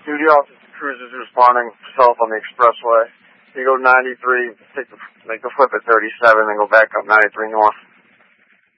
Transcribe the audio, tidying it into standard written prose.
duty officer cruisers responding south on the expressway. You go 93, make the flip at 37, then go back up 93 north.